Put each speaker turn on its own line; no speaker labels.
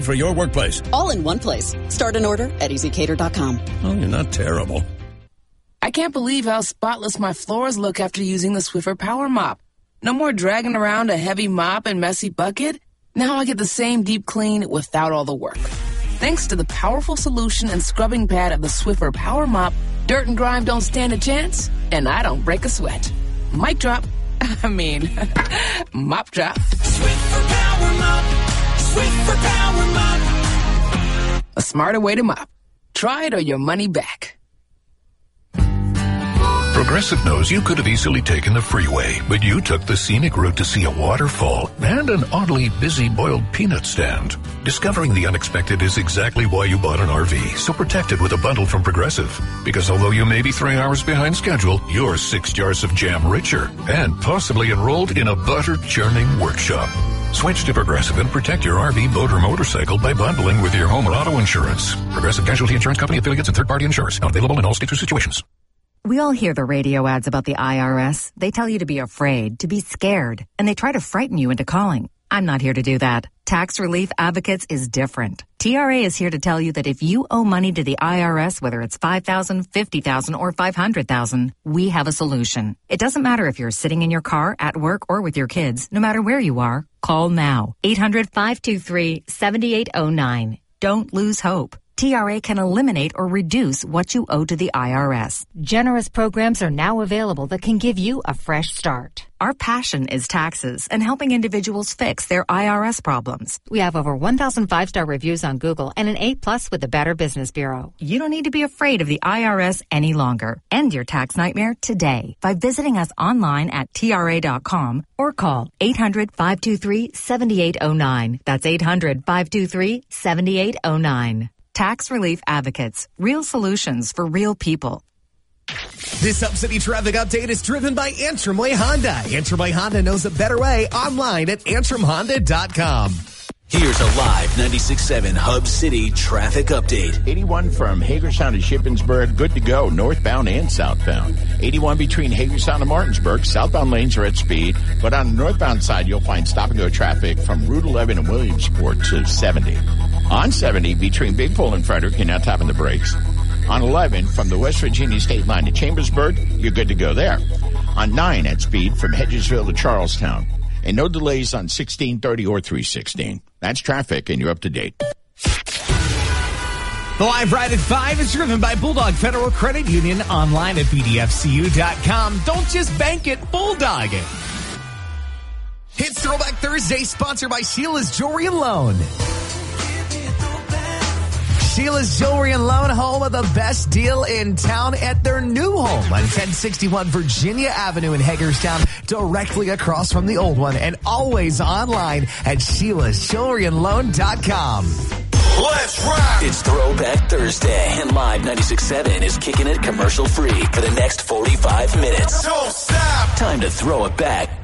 for your workplace.
All in one place. Start an order at EasyCater.com.
Oh, you're not terrible.
I can't believe how spotless my floors look after using the Swiffer Power Mop. No more dragging around a heavy mop and messy bucket. Now I get the same deep clean without all the work. Thanks to the powerful solution and scrubbing pad of the Swiffer Power Mop, dirt and grime don't stand a chance, and I don't break a sweat. Mic drop. Mop drop.
Swiffer Power Mop. Swiffer Power Mop.
A smarter way to mop. Try it or your money back.
Progressive knows you could have easily taken the freeway, but you took the scenic route to see a waterfall and an oddly busy boiled peanut stand. Discovering the unexpected is exactly why you bought an RV, so protect it with a bundle from Progressive. Because although you may be 3 hours behind schedule, you're 6 jars of jam richer and possibly enrolled in a butter-churning workshop. Switch to Progressive and protect your RV, boat, or motorcycle by bundling with your home or auto insurance. Progressive Casualty Insurance Company affiliates and third-party insurers. Not available in all states or situations.
We all hear the radio ads about the IRS. They tell you to be afraid, to be scared, and they try to frighten you into calling. I'm not here to do that. Tax Relief Advocates is different. TRA is here to tell you that if you owe money to the IRS, whether it's $5,000, $50,000, or $500,000, we have a solution. It doesn't matter if you're sitting in your car, at work, or with your kids. No matter where you are, call now. 800-523-7809. Don't lose hope. TRA can eliminate or reduce what you owe to the IRS.
Generous programs are now available that can give you a fresh start.
Our passion is taxes and helping individuals fix their IRS problems.
We have over 1,000 5-star reviews on Google and an A+ with the Better Business Bureau.
You don't need to be afraid of the IRS any longer. End your tax nightmare today by visiting us online at TRA.com or call 800-523-7809. That's 800-523-7809. Tax Relief Advocates. Real solutions for real people.
This Up City traffic update is driven by Antrim Way Honda. Antrim Way Honda knows a better way online at AntrimHonda.com.
Here's a live 96.7 Hub City traffic update.
81 from Hagerstown to Shippensburg, good to go, northbound and southbound. 81 between Hagerstown and Martinsburg, southbound lanes are at speed, but on the northbound side, you'll find stop-and-go traffic from Route 11 and Williamsport to 70. On 70, between Big Pole and Frederick, you're now tapping the brakes. On 11, from the West Virginia state line to Chambersburg, you're good to go there. On 9, at speed from Hedgesville to Charlestown. And no delays on 1630 or 316. That's traffic, and you're up to date.
The Live Ride at 5 is driven by Bulldog Federal Credit Union, online at BDFCU.com. Don't just bank it, Bulldog it. It's Throwback Thursday, sponsored by Sheila's Jewelry and Loan. Sheila's Jewelry and Loan, home of the best deal in town at their new home on 1061 Virginia Avenue in Hagerstown, directly across from the old one, and always online at Sheila'sJewelryandLoan.com.
Let's rock! It's Throwback Thursday, and Live 96.7 is kicking it commercial free for the next 45 minutes. Don't stop! Time to throw it back.